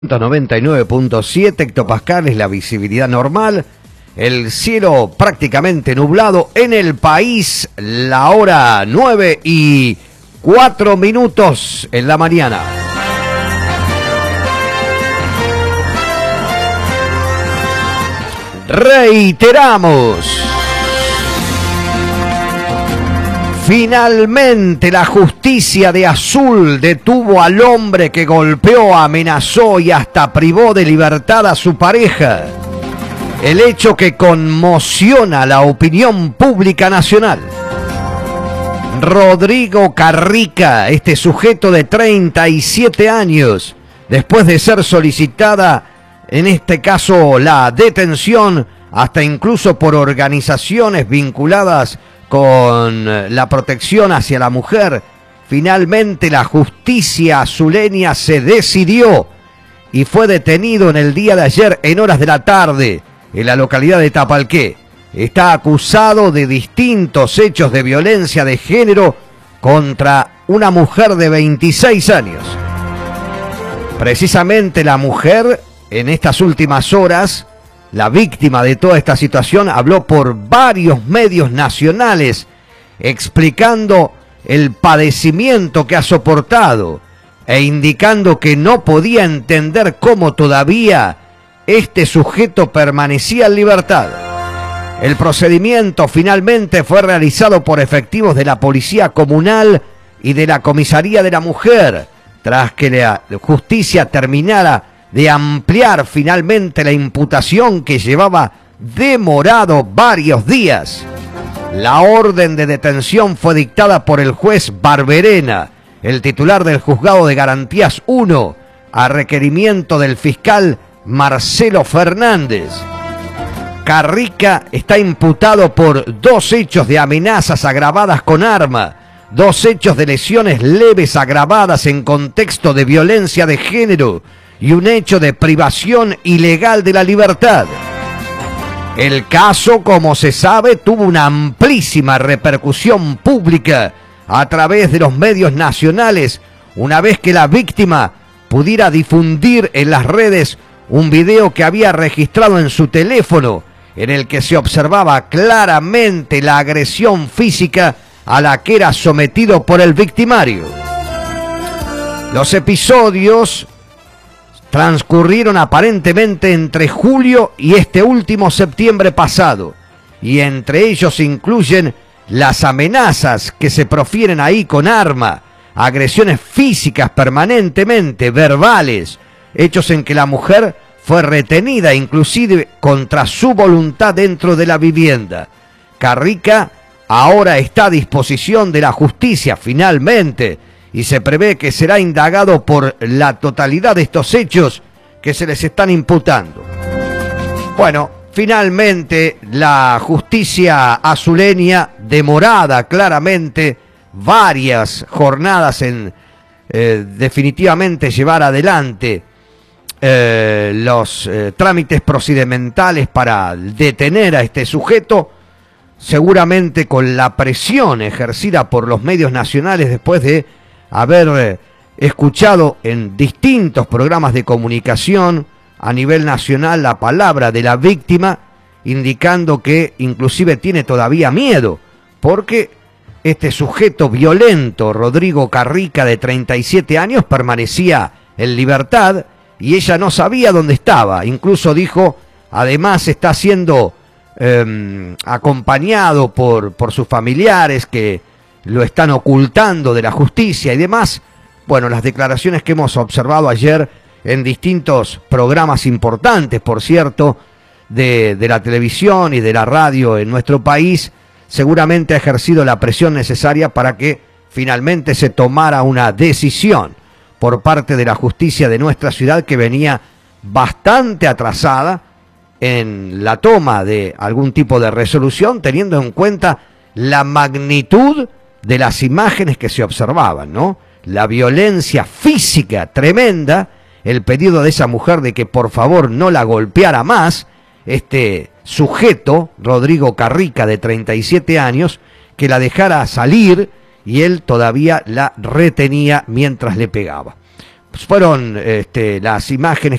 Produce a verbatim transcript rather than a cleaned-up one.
noventa y nueve punto siete hectopascales, la visibilidad normal, el cielo prácticamente nublado en el país, la hora nueve y cuatro minutos en la mañana. Reiteramos. Finalmente la justicia de Azul detuvo al hombre que golpeó, amenazó y hasta privó de libertad a su pareja. El hecho que conmociona a la opinión pública nacional. Rodrigo Carrica, este sujeto de treinta y siete años, después de ser solicitada, en este caso la detención, hasta incluso por organizaciones vinculadas con la protección hacia la mujer, finalmente la justicia azuleña se decidió y fue detenido en el día de ayer en horas de la tarde en la localidad de Tapalqué. Está acusado de distintos hechos de violencia de género contra una mujer de veintiséis años. Precisamente la mujer, en estas últimas horas, la víctima de toda esta situación, habló por varios medios nacionales explicando el padecimiento que ha soportado e indicando que no podía entender cómo todavía este sujeto permanecía en libertad. El procedimiento finalmente fue realizado por efectivos de la Policía Comunal y de la Comisaría de la Mujer, tras que la justicia terminara de ampliar finalmente la imputación que llevaba demorado varios días. La orden de detención fue dictada por el juez Barberena, el titular del Juzgado de Garantías uno, a requerimiento del fiscal Marcelo Fernández. Carrica está imputado por dos hechos de amenazas agravadas con arma, dos hechos de lesiones leves agravadas en contexto de violencia de género y un hecho de privación ilegal de la libertad. El caso, como se sabe, tuvo una amplísima repercusión pública a través de los medios nacionales, una vez que la víctima pudiera difundir en las redes un video que había registrado en su teléfono, en el que se observaba claramente la agresión física a la que era sometido por el victimario. Los episodios transcurrieron aparentemente entre julio y este último septiembre pasado, y entre ellos incluyen las amenazas que se profieren ahí con arma, agresiones físicas permanentemente, verbales, hechos en que la mujer fue retenida inclusive contra su voluntad dentro de la vivienda. Carrica ahora está a disposición de la justicia finalmente, y se prevé que será indagado por la totalidad de estos hechos que se les están imputando. Bueno, finalmente la justicia azuleña, demorada claramente varias jornadas en eh, definitivamente llevar adelante eh, los eh, trámites procedimentales para detener a este sujeto, seguramente con la presión ejercida por los medios nacionales después de haber eh, escuchado en distintos programas de comunicación a nivel nacional la palabra de la víctima, indicando que inclusive tiene todavía miedo, porque este sujeto violento, Rodrigo Carrica, de treinta y siete años, permanecía en libertad y ella no sabía dónde estaba. Incluso dijo, además está siendo eh, acompañado por, por sus familiares que lo están ocultando de la justicia y demás. Bueno, las declaraciones que hemos observado ayer en distintos programas importantes, por cierto, de, de la televisión y de la radio en nuestro país, seguramente ha ejercido la presión necesaria para que finalmente se tomara una decisión por parte de la justicia de nuestra ciudad, que venía bastante atrasada en la toma de algún tipo de resolución, teniendo en cuenta la magnitud de las imágenes que se observaban, ¿no? La violencia física tremenda, el pedido de esa mujer de que por favor no la golpeara más, este sujeto, Rodrigo Carrica, de treinta y siete años, que la dejara salir, y él todavía la retenía mientras le pegaba. fueron este, las imágenes